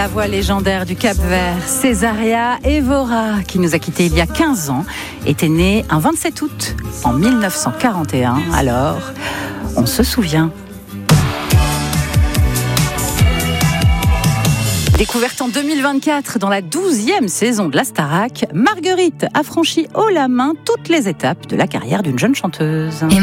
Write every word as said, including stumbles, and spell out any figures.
La voix légendaire du Cap-Vert, Césaria Évora, qui nous a quittés il y a quinze ans, était née un vingt-sept août en mille neuf cent quarante et un. Alors, on se souvient. Découverte en deux mille vingt-quatre dans la douzième saison de la Starac, Marguerite a franchi haut la main toutes les étapes de la carrière d'une jeune chanteuse.